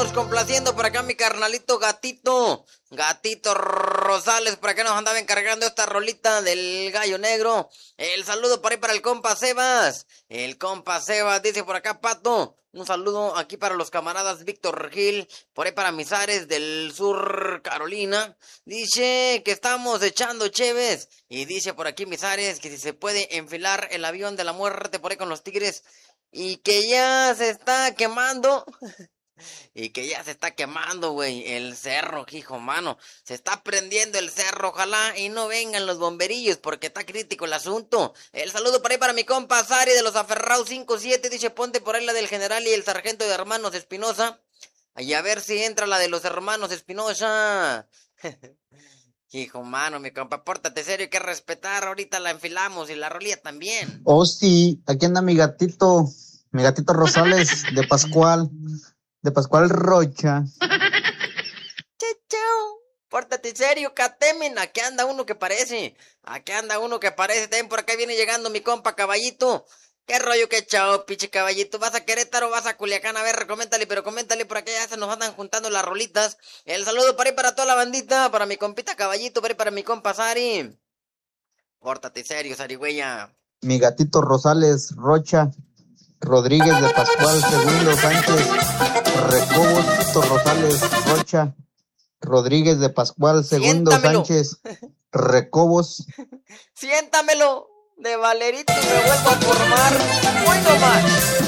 vámonos complaciendo por acá mi carnalito Gatito Rosales, por acá nos andaba encargando esta rolita del Gallo Negro. El saludo por ahí para el compa Sebas. El compa Sebas dice por acá, Pato. Un saludo aquí para los camaradas Víctor Gil, por ahí para Misares del Sur Carolina. Dice que estamos echando cheves. Y dice por aquí Misares que si se puede enfilar el avión de la muerte por ahí con los Tigres. Y que ya se está quemando. Y que ya se está quemando, güey, el cerro, hijo, mano. Se está prendiendo el cerro, ojalá y no vengan los bomberillos porque está crítico el asunto. El saludo por ahí para mi compa Sari de los Aferrados 57. Dice, ponte por ahí la del general y el sargento de hermanos Espinosa. Y a ver si entra la de los hermanos Espinosa. Hijo, mano, mi compa, pórtate serio, hay que respetar. Ahorita la enfilamos y la rolilla también. Oh, sí, aquí anda mi gatito Rosales de Pascual Rocha. Chau. Pórtate serio, Catemin. Aquí anda uno que parece. También por acá viene llegando mi compa Caballito. ¿Qué rollo, qué chao, pinche Caballito? ¿Vas a Querétaro, vas a Culiacán? A ver, coméntale por acá ya se nos andan juntando las rolitas. El saludo para ahí para toda la bandita, para mi compita Caballito, para ahí para mi compa Sari. Pórtate serio, Sarigüeya. Mi gatito Rosales Rocha Rodríguez de Pascual Segundo Sánchez Recobos Tito Rosales Rocha Rodríguez de Pascual Segundo Sánchez Recobos. Siéntamelo de Valerito y me vuelvo a formar. Muy nomás.